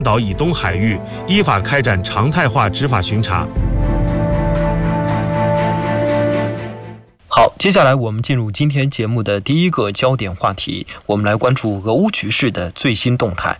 岛以东海域依法开展常态化执法巡查。 好，接下来我们进入今天节目的第一个焦点话题，我们来关注俄乌局势的最新动态。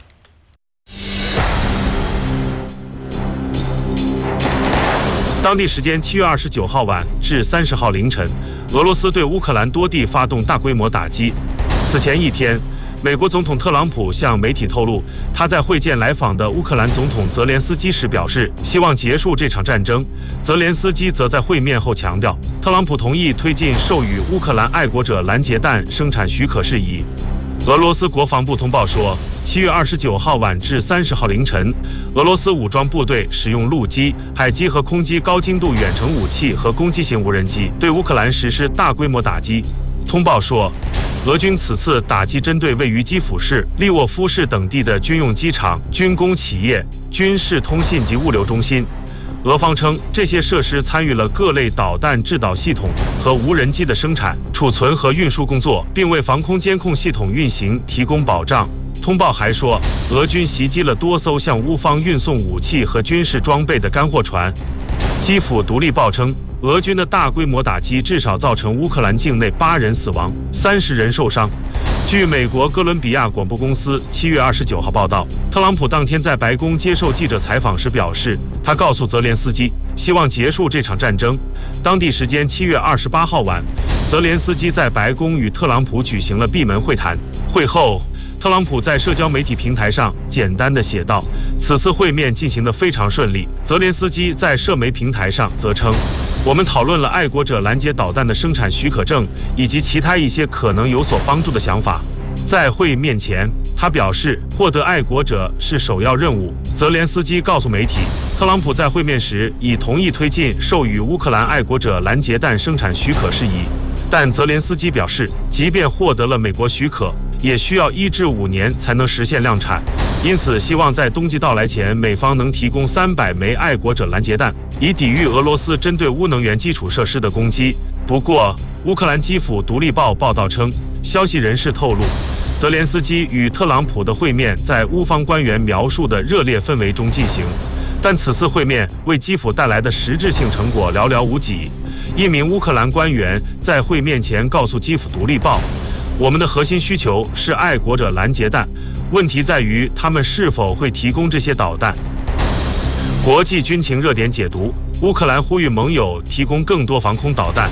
当地时间7月29号晚至30号凌晨，俄罗斯对乌克兰多地发动大规模打击。此前一天，美国总统特朗普向媒体透露，他在会见来访的乌克兰总统泽连斯基时表示，希望结束这场战争。泽连斯基则在会面后强调，特朗普同意推进授予乌克兰爱国者拦截弹生产许可事宜。俄罗斯国防部通报说，7月29号晚至30号凌晨，俄罗斯武装部队使用陆基、海基和空基高精度远程武器和攻击型无人机对乌克兰实施大规模打击。通报说，俄军此次打击针对位于基辅市、利沃夫市等地的军用机场、军工企业、军事通信及物流中心。俄方称，这些设施参与了各类导弹制导系统和无人机的生产、储存和运输工作，并为防空监控系统运行提供保障。通报还说，俄军袭击了多艘向乌方运送武器和军事装备的干货船。基辅独立报称，俄军的大规模打击至少造成乌克兰境内8人死亡，30人受伤。据美国哥伦比亚广播公司7月29号报道，特朗普当天在白宫接受记者采访时表示，他告诉泽连斯基，希望结束这场战争。当地时间7月28号晚，泽连斯基在白宫与特朗普举行了闭门会谈。会后，特朗普在社交媒体平台上简单地写道，此次会面进行得非常顺利。泽连斯基在社媒平台上则称，我们讨论了爱国者拦截导弹的生产许可证以及其他一些可能有所帮助的想法。在会面前，他表示获得爱国者是首要任务。泽连斯基告诉媒体，特朗普在会面时已同意推进授予乌克兰爱国者拦截弹生产许可事宜，但泽连斯基表示，即便获得了美国许可，也需要1至5年才能实现量产，因此希望在冬季到来前，美方能提供300枚爱国者拦截弹，以抵御俄罗斯针对乌能源基础设施的攻击。不过，乌克兰基辅独立报报道称，消息人士透露，泽连斯基与特朗普的会面在乌方官员描述的热烈氛围中进行，但此次会面为基辅带来的实质性成果寥寥无几。一名乌克兰官员在会面前告诉基辅独立报，我们的核心需求是爱国者拦截弹，问题在于他们是否会提供这些导弹。国际军情热点解读：乌克兰呼吁盟友提供更多防空导弹。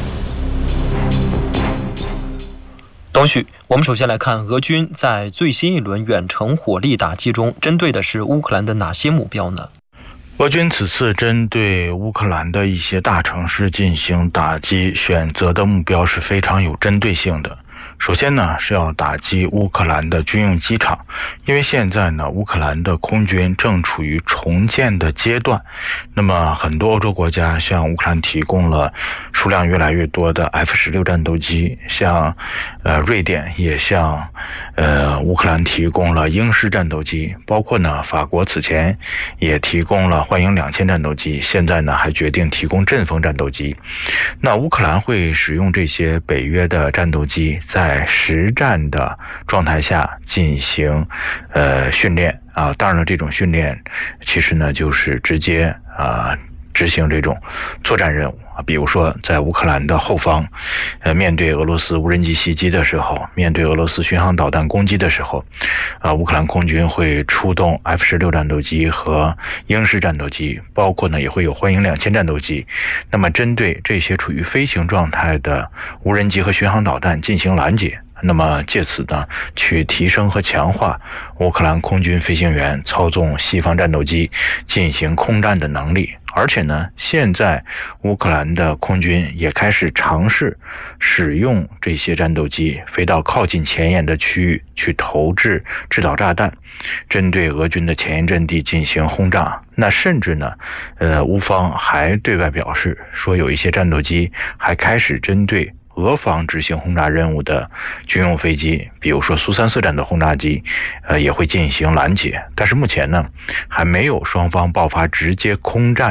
东旭，我们首先来看俄军在最新一轮远程火力打击中，针对的是乌克兰的哪些目标呢？ 俄军此次针对乌克兰的一些大城市进行打击，选择的目标是非常有针对性的。首先呢，是要打击乌克兰的军用机场，因为现在呢，乌克兰的空军正处于重建的阶段。那么很多欧洲国家向乌克兰提供了数量越来越多的 F-16战斗机，像瑞典也向乌克兰提供了鹰式战斗机，包括呢法国此前也提供了幻鹰2000战斗机，现在呢还决定提供阵风战斗机。那乌克兰会使用这些北约的战斗机在实战的状态下进行训练啊，当然了，这种训练其实呢就是直接执行这种作战任务啊，比如说在乌克兰的后方，面对俄罗斯无人机袭击的时候，面对俄罗斯巡航导弹攻击的时候，乌克兰空军会出动 F-16战斗机和鹰式战斗机，包括呢也会有幻鹰2000战斗机。那么针对这些处于飞行状态的无人机和巡航导弹进行拦截。那么借此呢，去提升和强化乌克兰空军飞行员操纵西方战斗机进行空战的能力。而且呢，现在乌克兰的空军也开始尝试使用这些战斗机飞到靠近前沿的区域去投掷制导炸弹，针对俄军的前沿阵地进行轰炸。那甚至呢，乌方还对外表示说，有一些战斗机还开始针对俄方执行轰炸任务的军用飞机，比如说苏34战斗轰炸机，也会进行拦截。但是目前呢，还没有双方爆发直接空战的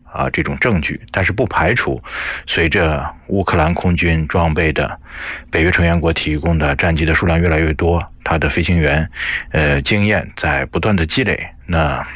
这种证据，但是不排除随着乌克兰空军装备的北约成员国提供的战机的数量越来越多，它的飞行员经验在不断的积累，那